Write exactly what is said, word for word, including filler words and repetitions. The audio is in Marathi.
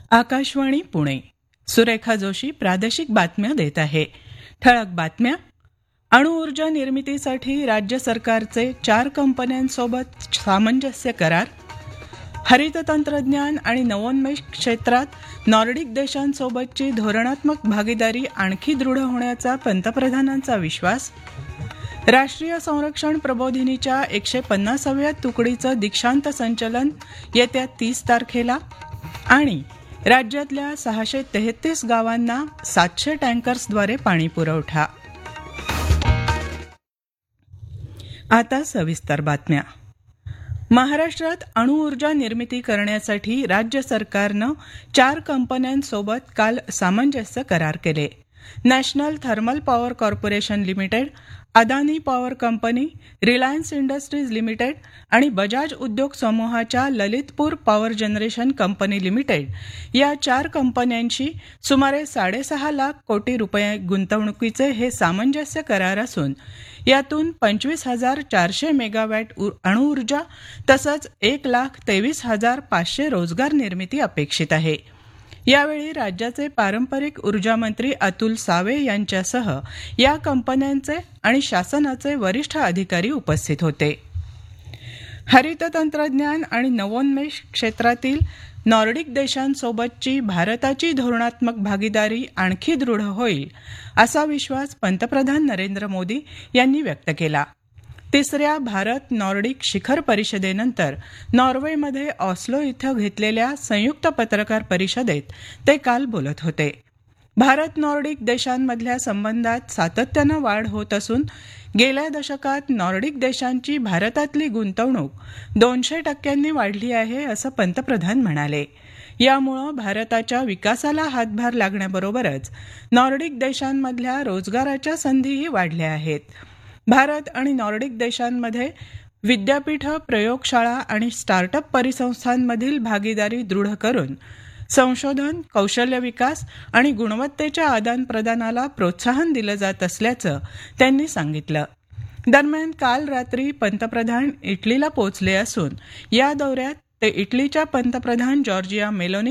आकाशवाणी पुणे. सुरेखा जोशी प्रादेशिक बातम्या देत आहे. ठळक बातम्या. अणुऊर्जा निर्मितीसाठी राज्य सरकारचे चार कंपन्यांसोबत सामंजस्य करार. हरित तंत्रज्ञान आणि नवोन्मेष क्षेत्रात नॉर्डिक देशांसोबतची धोरणात्मक भागीदारी आणखी दृढ होण्याचा पंतप्रधानांचा विश्वास. राष्ट्रीय संरक्षण प्रबोधिनीच्या एकशे पन्नासाव्या तुकडीचं दीक्षांत संचलन येत्या तीस तारखेला. आणि राज्यातल्या सहाशे तेहतीस गावांना सातशे टँकर्सद्वारे पाणी पुरवठा. आता सविस्तर बातम्या. महाराष्ट्रात अणुऊर्जा निर्मिती करण्यासाठी राज्य सरकारनं चार कंपन्यांसोबत काल सामंजस्य करार केले. National thermal power corporation limited, Adani power company, Reliance industries limited आणि बजाज उद्योग समूहाच्या Lalitpur power generation company limited या चार कंपन्यांशी सुमारे साडेसहा लाख कोटी रुपये गुंतवणुकीचे हे सामंजस्य करार असून यातून पंचवीस हजार चारशे मेगावॅट अणुऊर्जा तसंच एक लाख तेवीस हजार पाचशे रोजगार निर्मिती अपेक्षित आहे. यावेळी राज्याचे पारंपरिक ऊर्जा मंत्री अतुल सावे यांच्यासह या कंपन्यांचे आणि शासनाचे वरिष्ठ अधिकारी उपस्थित होते. हरित तंत्रज्ञान आणि नवोन्मेष क्षेत्रातील नॉर्डिक देशांसोबतची भारताची धोरणात्मक भागीदारी आणखी दृढ होईल असा विश्वास पंतप्रधान नरेंद्र मोदी यांनी व्यक्त केला. तिसऱ्या भारत नॉर्डिक शिखर परिषदेनंतर नॉर्वेमध्ये ऑस्लो इथं घेतलेल्या संयुक्त पत्रकार परिषदेत ते काल बोलत होते. भारत नॉर्डिक देशांमधल्या संबंधात सातत्यानं वाढ होत असून गेल्या दशकात नॉर्डिक देशांची भारतातली गुंतवणूक दोनशे टक्क्यांनी वाढली आहे असं पंतप्रधान म्हणाले. यामुळं भारताच्या विकासाला हातभार लागण्याबरोबरच नॉर्डिक देशांमधल्या रोजगाराच्या संधीही वाढल्या आहेत. भारत आणि नॉर्डिक देशांमध्ये विद्यापीठं, प्रयोगशाळा आणि स्टार्टअप परिसंस्थांमधील भागीदारी दृढ करून संशोधन, कौशल्य विकास आणि गुणवत्तेच्या आदानप्रदानाला प्रोत्साहन दिलं जात असल्याचं त्यांनी सांगितलं. दरम्यान काल रात्री पंतप्रधान इटलीला पोचले असून या दौऱ्यात ते इटलीच्या पंतप्रधान जॉर्जिया मेलोनी